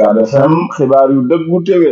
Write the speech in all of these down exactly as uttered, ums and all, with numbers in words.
Ucab F M xibaar yu dëggu téwé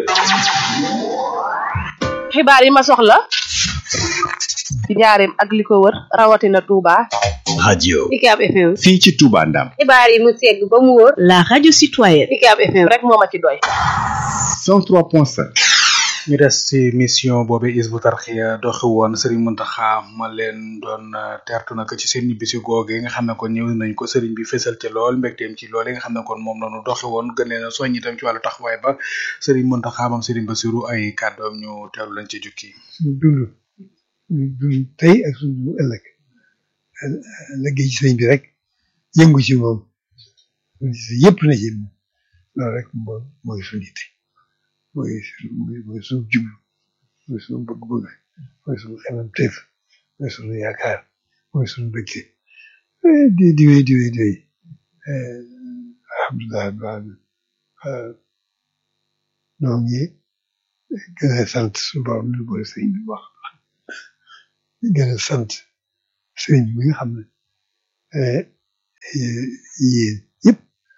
xibaar yi ma soxla ci njaareem ak li ko wër rawatina Touba. radio Ucab F M fii ci Touba Ndam. xibaar yi mu segg ba mu wóor. la radio citoyenne. Ucab F M rek moo ma ci doy. cent trois point cinq. ñu des ci mission boobu Hizbut Tarqiyyah doxi woon Serigne Mountakha ma leen doon teertu nag ci seen ñibbisi googu nga xam ne kon ñëw nañ ko Serigne bi fésal ci lool mbégteem ci lool yi nga xam ne kon moom la ñu doxi woon gën leen a soññ itam ci wàllu taxawaay ba Serigne Mountakha moom Serigne Bassirou ay kàddoom ñu teewlu lañ ci jukki. suñu dund dund tey ak suñu dund ëllëg liggéey ci sëñ bi rek yëngu ci moom yëpp na ci loolu rek mooy mooy suñu yitte mooy mooy suñu jublu mooy suñu bëgg-bëgg mooy suñu xelam teef mooy suñu yaakaar mooy suñu bëgte di di wéy di wéy di wéy alhamdulilah noo ngi gën a sant suñu borom ñu boole sëñ bi wax gën a sant sëñ bi nga xam ne yéen yëpp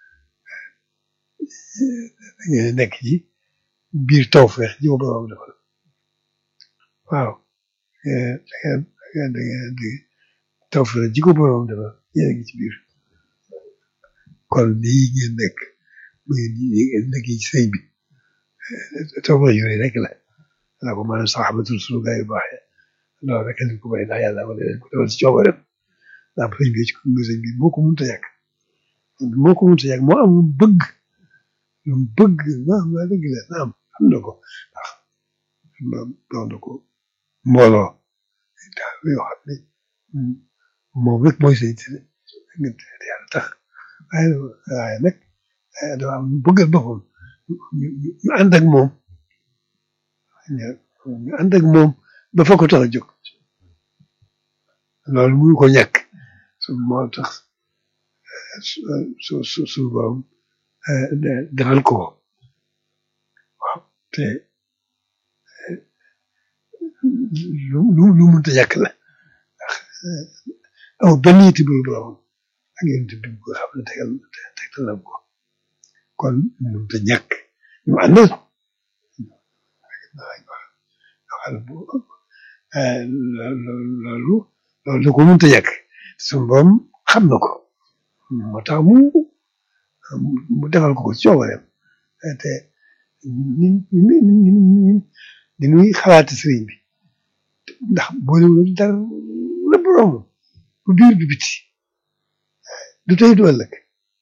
da ngeen nekk ci biir tawfeex ji ko borom defal waaw da ngeen da ngeen da ngeen di tawfeex ji ko borom defal yéen a ngi ci biir kon lii ngeen nekk muy ngeen nekk ci sëñ bi tawfeex yooyu rek la la ko mën a saxabatul sunu gaa yu baax loolu rek lañ ko bay ndax yàlla ma leen ko defal ci coobareem ndax sëñ bi ci sëñ bi moo ko mënut a yàgg moo ko mënut a yàgg moo am lu bëgg lu bëgg naam la dëgg la naam am na ko ndax doon na ko mbooloo daal yoo xam ne moom rek mooy sëñ te yàlla tax waaye waaye nag dafa am lu bëggal boppam ñu ñu ànd ak moom ñu ànd ak moom ba fa ko tax a jóg loolu mënu ko ñàkk su moo tax su su su borom defal ko waaw te lu lu lu mënta ñàkk la ndax amul benn yitte bu borom ak yéen itam bi nga xam ne tegal tegal na ko kon mënta ñàkk ñu ànd loolu loolu da ko mënut a yàgg suñu borom xam na ko moo tax mu mu defal ko ko ci coobareem te ni ni ni ni ni ñuy xalaati sëriñ bi ndax boolewul dara la borom bu biir du biti du tey du ëllëg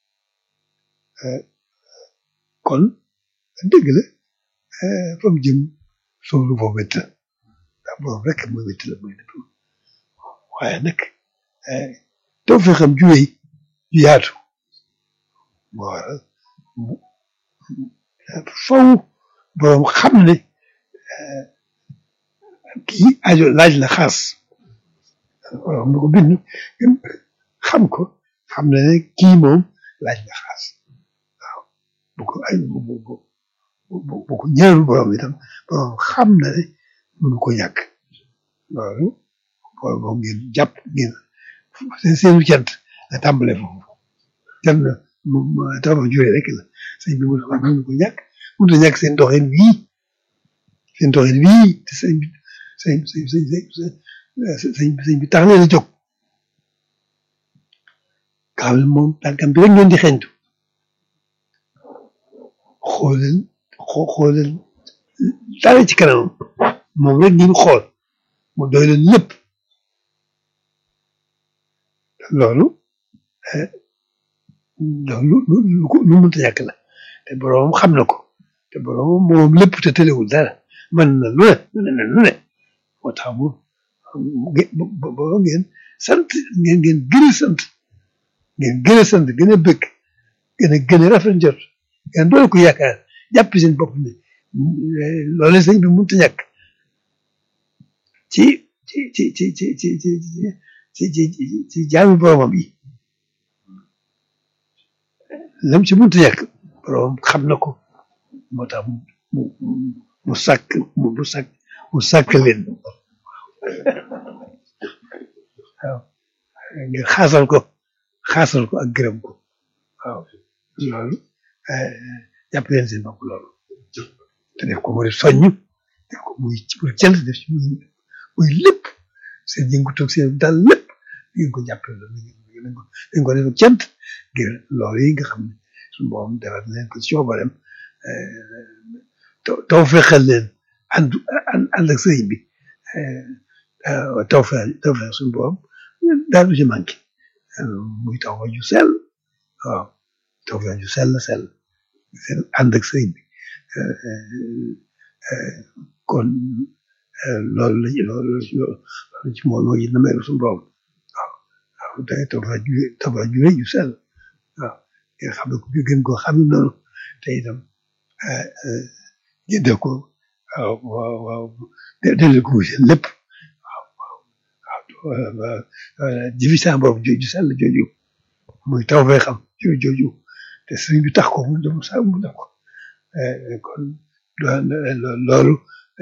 kon dëgg la fa mu jëm sóoru foofu wét la ndax borom rek mooy wét la mooy def waaye nag taw fi xam ju wéy ju yaatu moo waral mu faw borom xam ne kii aajo laaj la xaas borom na ko bind xam ko xam ne ne kii moom laaj la xaas waaw bu ko ay bu bu bu bu ko ñaanul borom itam borom xam na ne mënu ko ñàkk loolu loolu moom ngeen jàpp ngeen seen seenu cant la tàmbale foofu cant na moom tabax jure rek la sëñ bi mënu ko ñàkk mënu ñàkk seen doxin wii seen doxin wii te sëñ bi sëñ sëñ sëñ sëñ sëñ bi tax leen a jóg nga xam ne moom tànkam bi rek ngeen di xeeñtu xoolal xoo xoolal dara ci kanamam moom rek ngeen xool mu doy leen lépp loolu lu lu lu lu mënta ñàkk la te boroom xam na ko te boroom moom lépp te tëlewul dara mën na lu ne lu ne lu ne moo tax mu bo ngeen sant ngeen ngeen gën a sant ngeen gën a sant gën a bëgg gën a gën a rafet njort ngeen doole ko yaakaar jàpp seen bopp ne loolu sëñ bi mënta ñàkk ci ci ci ci ci ci ci ci ci ci jaami boromam yi lam ci mënta ñàkk borom xam na ko moo tax mu mu mu sàkk mu mu sàkk mu sàkk leen waaw ngeen xaasal ko xaasal ko ak gërëm ko waaw loolu jàpp leen seen bopp loolu te def ko mu def soññ def ko muy ci muy cant def ci muy muy lépp seen yëngu-toog seen daal lépp ngeen ko jàppale loolu ngeen ko ngeen ko def cant ngir loolu yi nga xam ne suñu borom defal leen ko ci coobareem taw fexeel leen ànd ànd ak sëriñ bi taw fexe taw fexe suñu borom daal du ci manqué muy taw fa ju sell waaw taw fexe ju sell sell sell ànd ak sëriñ bi kon loolu la loolu loolu ci moom moo gën a mel suñu borom waaw waaw day taw fexe ju taw fexe ju rëy ju sell waaw nga xam ne ku gën koo xam ne noonu te itam def ko waaw waaw waaw delloo ko seen lépp waaw waaw waaw jëfi saa borom jooju sell jooju muy taw fee xam jooju jooju te sëriñ bi tax ko mu dem saa mu def ko kon loolu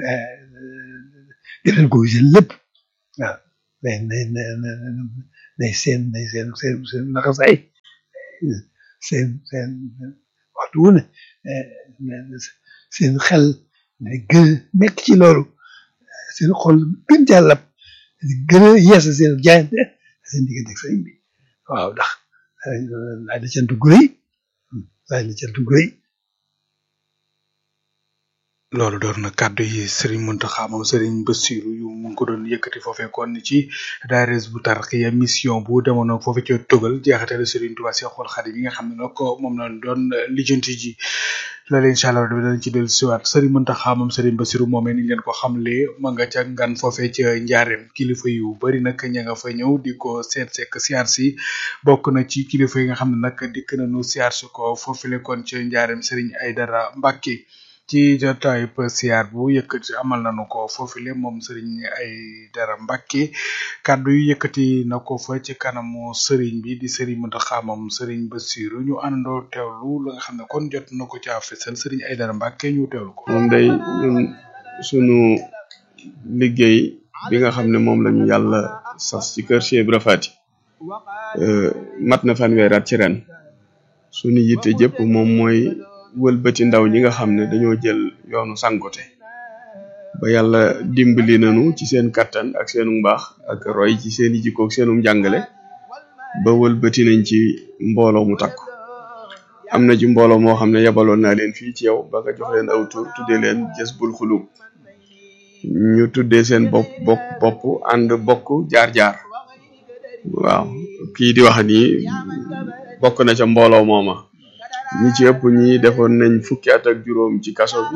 def leen ko seen lépp waaw nay nay nay seen nay seen seen seen naxasaay seen seen waxtu wu ne seen xel ne gën a nekk ci loolu seen xol gën caa lab gën a yees seen jaayante seen diggante ak sëriñ bi waaw ndax laaj la cant gu rëy laaj la cant gu rëy loolu door na kàddu yi Serigne Mountakha moom Serigne Bassirou yu mu ngi ko doon yëkkati foofee kon ci daayira Hizbut Tarqiyyah mission bu demoon foofee ca Togal jeexatale Serigne Touba Cheikhoul Khadim yi nga xam ne nag moom la doon lijjanti ji loolu incha allah danañ ci dellu siwaat Serigne Mountakha moom Serigne Bassirou moomee ni leen ko xamle ma nga ca ngan foofee ca Njaareem kilifa yu bari nag ña nga fa ñëw di ko seet sekk siyaar si bokk na ci kilifa yi nga xam ne nag dikk nañu siyaar si ko foofule kon ca Njaareem Serigne Aïdara Mbacké ci jotaay pa siyaar bu yëkkati amal nañu ko foofule moom Serigne Aïdara Mbacké kaddu yu yëkkati na ko fa ci kanamu Serigne bi di Serigne Mountakha moom Serigne Bassirou ñu àndandoo teewlu la nga xam ne kon jot na ko caa fesal Serigne Aïdara Mbacké ñu teewlu ko. moom day ñun sunu liggéey bi nga xam ne moom lañu yàlla sas ci kër Cheikh Ibra Fati mat na fanweeri at ci ren sunu yitte jëpp moom mooy wëlbati ndaw ñi nga xam ne dañoo jël yoonu sangote ba yàlla dimbali nañu ci seen kattan ak seenu mbaax ak roy ci seeni jikko ak seenu njàngale ba wëlbati nañ ci mbooloo mu takku am na ci mbooloo moo xam ne yabaloon naa leen fii ci yow ba nga jox leen aw tur tuddee leen Jazbul Xulub ñu tuddee seen bopp bopp bopp ànd bokk jaar-jaar waaw kii di wax nii bokk na ca mbooloo mooma ñi ci ëpp ñi defoon nañ fukki at ak juróom ci kaso bi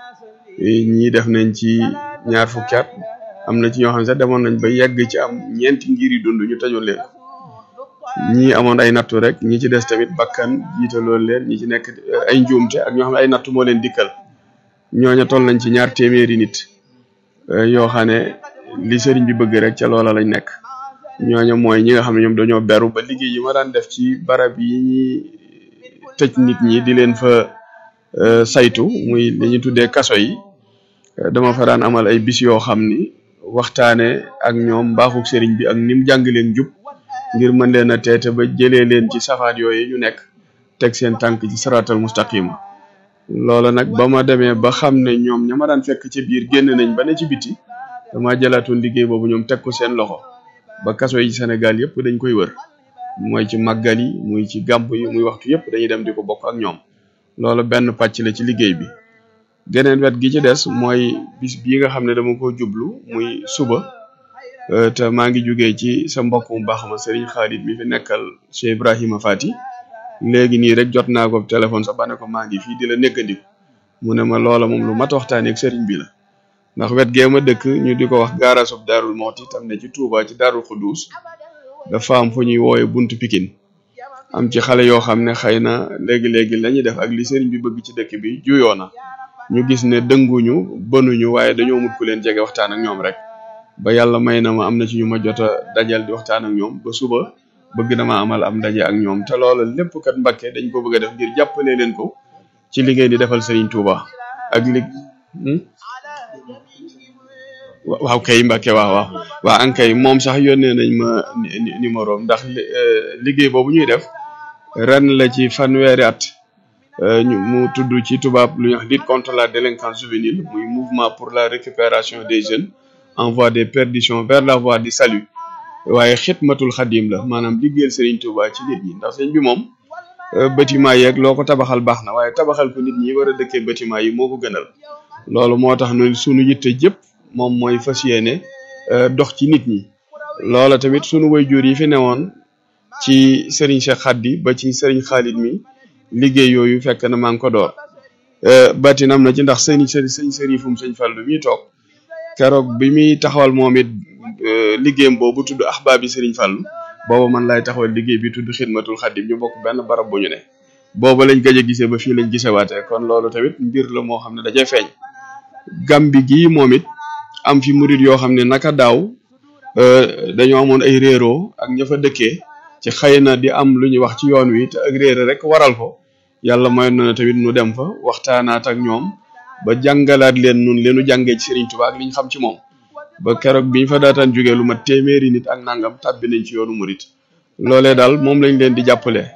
ñi def nañ ci ñaar fukki at am na ci ñoo xam ne sax demoon nañ ba yegg ci am ñeenti ngir yi dund ñu tëjoon leen ñi amoon ay nattu rek ñi ci des tamit bakkan jiitaloon leen ñi ci nekk ay njuumte ak ñoo xam ne ay nattu moo leen dikkal ñooña toll nañ ci ñaar téeméeri nit yoo xam ne li sëriñ bi bëgg rek ca loola lañ nekk ñooña mooy ñi nga xam ne ñoom dañoo beru ba liggéey yi ma daan def ci barab yi ñi tëj nit ñi di leen fa saytu muy li ñu tuddee kaso yi dama fa daan amal ay bis yoo xam ni waxtaane ak ñoom mbaaxuk sëriñ bi ak nim jàng leen jub ngir mën leen a teete ba jëlee leen ci safaat yooyu ñu nekk teg seen tànk ci saratal mustaqima loola nag ba ma demee ba xam ne ñoom ña ma daan fekk ci biir génn nañ ba ne ci biti dama jëlaatoon liggéey boobu ñoom teg ko seen loxo ba kaso yi Sénégal yëpp dañ koy wër mooy ci màggal yi muy ci gàmb yi muy waxtu yëpp dañuy dem di ko bokk ak ñoom loolu benn pàcc la ci liggéey bi geneen wet gi ci des mooy bis bii nga xam ne dama ko jublu muy suba te maa ngi jugee ci sa mbokk mu baax ma Serigne Khalid mi fi nekkal Cheikh Ibrahima Fati léegi nii rek jot naa ko téléphone sax ba ne ko maa ngi fii di la néggandiku mu ne ma loola moom lu mat waxtaanee ak Serigne bi la ndax wet gee ma dëkk ñu di ko wax gaarasub Daarul Mooti tam ne ci Touba ci Daarul Xuddus dafa am fu ñuy wooye buntu Pikine am ci xale yoo xam ne xëy na léegi-léegi la ñuy def ak li sëriñ bi bëgg ci dëkk bi juyoo na ñu gis ne dënguñu bënuñu waaye dañoo mut ku leen jege waxtaan ak ñoom rek ba yàlla may na ma am na ci ñu ma jot a dajal di waxtaan ak ñoom ba suba bëgg dama amal am ndaje ak ñoom te loola lépp kat Mbacké dañ ko bëgg a def ngir jàppale leen ko ci liggéey di defal Serigne Touba ak lig waaw kay Mbacké waaw waaw waaw ankay moom sax yónnee nañ ma numéro ndax liggéey boobu ñuy def ren la ci fanweeri at ñu mu tudd ci tubaab lu ñuy wax lutte contre la délinquance juvénile muy mouvement pour la récupération des jeunes en voie de perdition vers la voie du salut waaye xidmatul xadim la maanaam liggéeyal Serigne Touba ci nit ñi ndax sëñ bi moom bâtiment yeeg loo ko tabaxal baax na waaye tabaxal ko nit ñi war a dëkkee bâtiment yi moo ko gënal loolu moo tax nu sunu yitte jëpp moom mooy fas yéene dox ci nit ñi loola tamit sunu waajur yi fi newoon ci Serigne Cheikh Khady ba ci Serigne Khalid mi liggéey yooyu fekk na maa ngi ko door batinam na ci ndax sëñ sëñ sërifum sëñ Fallu mi toog keroog bi muy taxawal moom it liggéeyam boobu tudd Ahbaabi Serigne Fallu booba man lay taxawal liggéey bi tudd Xidmatul Xadim ñu bokk benn barab bu ñu ne booba lañ gëj a gisee ba fii lañ gisewaatee kon loolu tamit mbir la moo xam ne dajay feeñ Gàmbi gii moom it am fi murid yoo xam ne naka daaw dañoo amoon ay réeroo ak ña fa dëkkee ci xëy na di am lu ñuy wax ci yoon wi te ak réere rek waral ko yàlla mooy na tamit nu dem fa waxtaanaat ak ñoom ba jàngalaat leen nun leenu jàngee ci Serigne Touba ak li ñu xam ci moom ba keroog bi ñu fa daataan jógee lu ma téeméeri nit ak nangam tàbbi nañ ci yoonu murit loolee daal moom lañ leen di jàppale